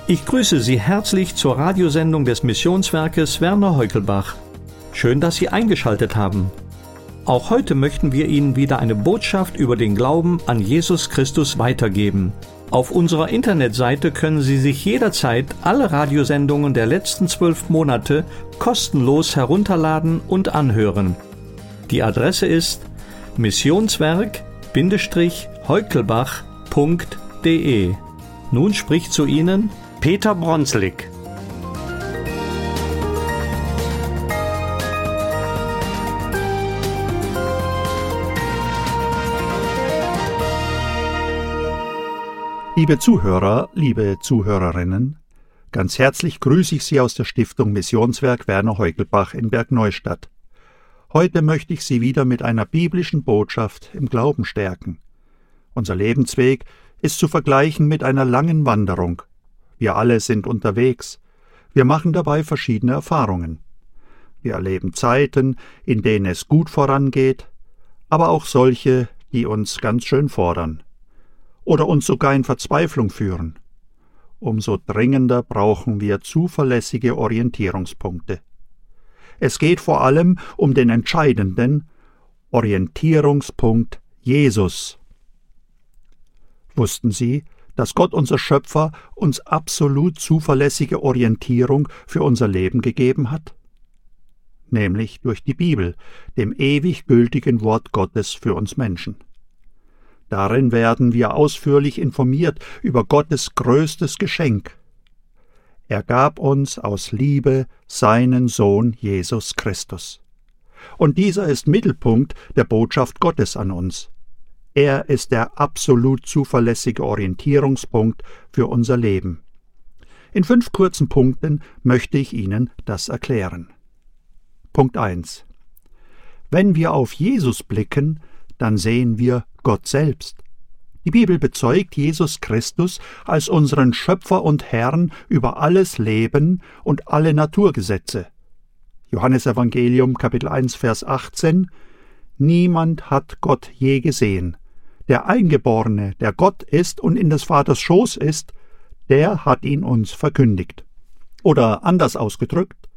Ich grüße Sie herzlich zur Radiosendung des Missionswerkes Werner Heukelbach. Schön, dass Sie eingeschaltet haben. Auch heute möchten wir Ihnen wieder eine Botschaft über den Glauben an Jesus Christus weitergeben. Auf unserer Internetseite können Sie sich jederzeit alle Radiosendungen der letzten 12 Monate kostenlos herunterladen und anhören. Die Adresse ist missionswerk-heukelbach.de. Nun spricht zu Ihnen Peter Bronslik. Liebe Zuhörer, liebe Zuhörerinnen, ganz herzlich grüße ich Sie aus der Stiftung Missionswerk Werner Heukelbach in Bergneustadt. Heute möchte ich Sie wieder mit einer biblischen Botschaft im Glauben stärken. Unser Lebensweg ist zu vergleichen mit einer langen Wanderung. Wir alle sind unterwegs. Wir machen dabei verschiedene Erfahrungen. Wir erleben Zeiten, in denen es gut vorangeht, aber auch solche, die uns ganz schön fordern oder uns sogar in Verzweiflung führen. Umso dringender brauchen wir zuverlässige Orientierungspunkte. Es geht vor allem um den entscheidenden Orientierungspunkt Jesus. Wussten Sie, dass Gott, unser Schöpfer, uns absolut zuverlässige Orientierung für unser Leben gegeben hat? Nämlich durch die Bibel, dem ewig gültigen Wort Gottes für uns Menschen. Darin werden wir ausführlich informiert über Gottes größtes Geschenk. Er gab uns aus Liebe seinen Sohn Jesus Christus. Und dieser ist Mittelpunkt der Botschaft Gottes an uns. Er ist der absolut zuverlässige Orientierungspunkt für unser Leben. In 5 kurzen Punkten möchte ich Ihnen das erklären. Punkt 1. Wenn wir auf Jesus blicken, dann sehen wir Gott selbst. Die Bibel bezeugt Jesus Christus als unseren Schöpfer und Herrn über alles Leben und alle Naturgesetze. Johannesevangelium, Kapitel 1, Vers 18: Niemand hat Gott je gesehen. Der Eingeborene, der Gott ist und in des Vaters Schoß ist, der hat ihn uns verkündigt. Oder anders ausgedrückt: